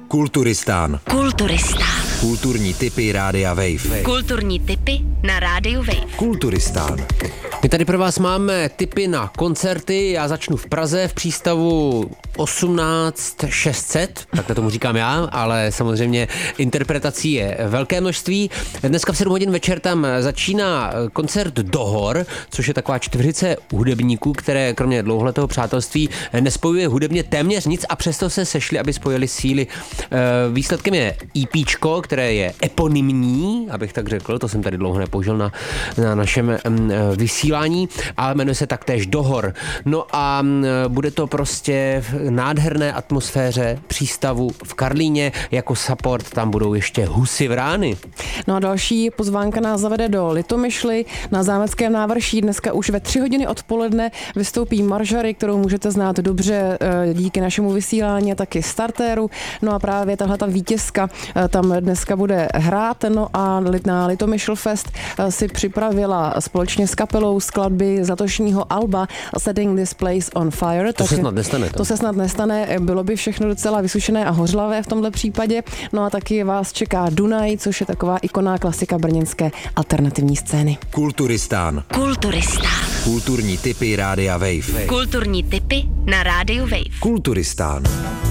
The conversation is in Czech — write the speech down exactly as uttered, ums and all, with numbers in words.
Kulturistán. Kulturistán. Kulturní tipy Rádia Wave. Kulturní tipy na Rádiu Wave. Kulturistán. My tady pro vás máme tipy na koncerty. Já začnu v Praze v přístavu osmnáct šest set, takhle tomu říkám já, ale samozřejmě interpretací je velké množství. Dneska v sedm hodin večer tam začíná koncert Dohor, což je taková čtveřice hudebníků, které kromě dlouholetého přátelství nespojuje hudebně téměř nic a přesto se sešli, aby spojili síly. Výsledkem je EPčko, které je eponymní, abych tak řekl, to jsem tady dlouho nepoužil na, na našem vysílání, ale jmenuje se taktéž Dohor. No a bude to prostě v nádherné atmosféře přístavu v Karlíně, jako support tam budou ještě Husy Vrány. No a další pozvánka nás zavede do Litomyšly na Zámeckém návrší. Dneska už ve tři hodiny odpoledne vystoupí Marjorie, kterou můžete znát dobře díky našemu vysílání a taky Startéru. No a právě tahle ta vítězka tam dneska bude hrát. No a na Litomyšl Fest si připravila společně s kapelou skladby z letošního alba Setting This Place on Fire. To se snad nestane. To. to se snad nestane, bylo by všechno docela vysušené a hořlavé v tomhle případě. No a taky vás čeká Dunaj, což je taková ikoná klasika brněnské alternativní scény. Kulturistán. Kulturistán. Kulturní tipy Rádia Wave. Kulturní tipy na Rádiu Wave. Kulturistán.